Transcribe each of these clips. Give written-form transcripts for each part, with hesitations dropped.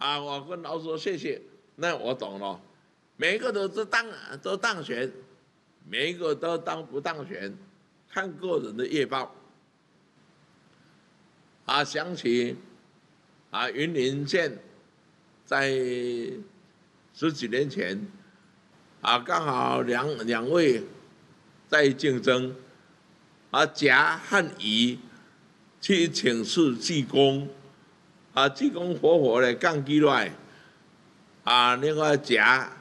啊，我跟老师说谢谢，那我懂了。每一个都当选，每一个都当不当选，看个人的业报。啊，想起啊，云林县在十几年前啊，刚好两位在竞争，啊，甲和乙去请示济公，啊，济公活活的降起来，啊，那个甲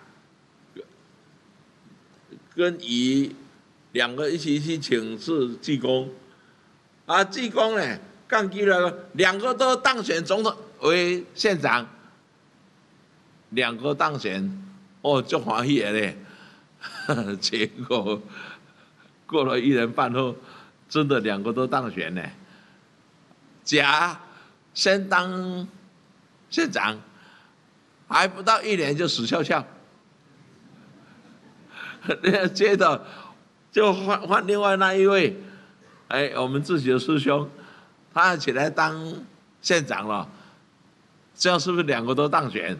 跟乙两个一起去请示济公，啊，济公呢降起来了，两个都当选总统为县长，两个当选，哦，就欢喜的嘞。结果过了1年半后，真的两个都当选了。甲先当县长，还不到1年就死翘翘，接着就换另外那一位，哎，我们自己的师兄，他起来当县长了，这样是不是两个都当选？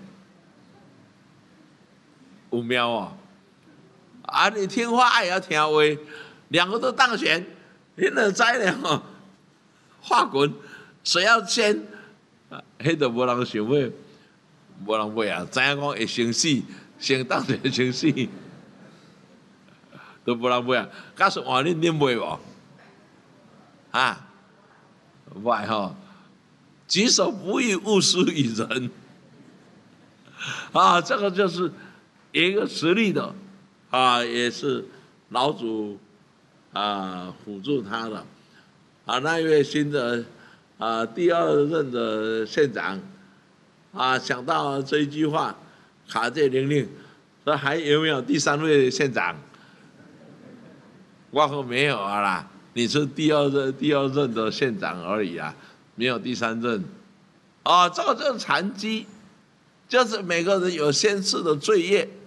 有妙哦！啊，你听话也要听话，两个都当选，你那知了话滚，谁要先？迄都无人想买，无人买啊！知影讲会先死，先当选先死，都无人买啊！假使换恁买无？啊，买吼，己所不欲，勿施于人。啊，这个就是一个实力的，啊，也是老祖啊辅助他的。啊，那一位新的啊第2任的县长啊，想到这一句话，卡在玲玲说还有没有第3位县长？我说没有啊啦，你是第二任的县长而已啊，没有第3任。啊，这个就是残疾，就是每个人有先世的罪业。